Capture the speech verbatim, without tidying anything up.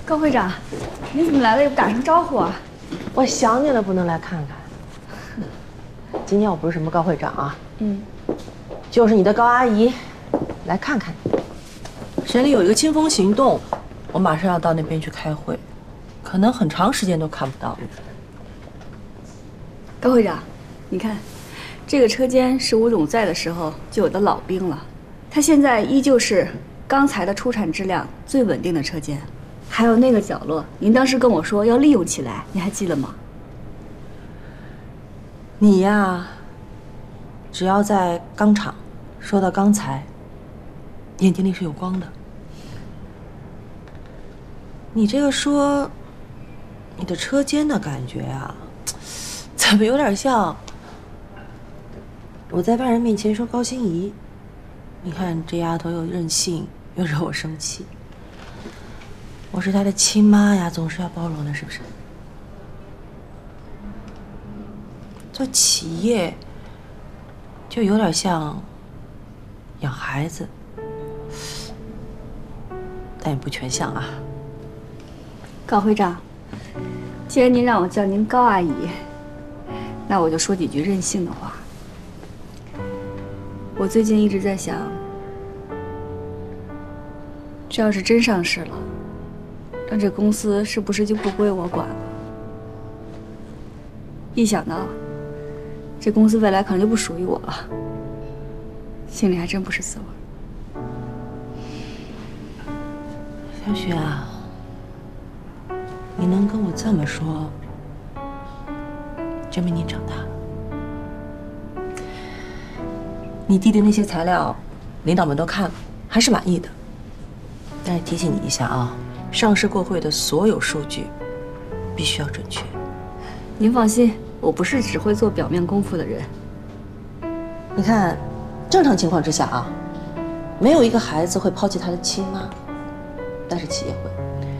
高会长，你怎么来了也不打声招呼啊？ 我想你了，不能来看看。今天我不是什么高会长啊，嗯，就是你的高阿姨，来看看你。省里有一个清风行动，我马上要到那边去开会，可能很长时间都看不到你。 高会长，你看，这个车间是吴总在的时候就有的老兵了，他现在依旧是钢材的出产质量最稳定的车间。还有那个角落，您当时跟我说要利用起来，你还记得吗？ 你呀，只要在钢厂说到钢材，眼睛里是有光的。你这个说你的车间的感觉啊，怎么有点像我在外人面前说高欣怡？你看这丫头又任性又惹我生气。我是她的亲妈呀，总是要包容的，是不是？做企业就有点像养孩子，但也不全像啊。 高会长，既然您让我叫您高阿姨，那我就说几句任性的话。我最近一直在想，这要是真上市了，那这公司是不是就不归我管了？一想到这公司未来可能就不属于我了，心里还真不是滋味。 小雪啊，你能跟我这么说，证明你长大了。你递的那些材料，领导们都看了，还是满意的。但是提醒你一下啊，上市过会的所有数据必须要准确。 您放心，我不是只会做表面功夫的人。 你看，正常情况之下啊，没有一个孩子会抛弃他的亲妈，但是企业会。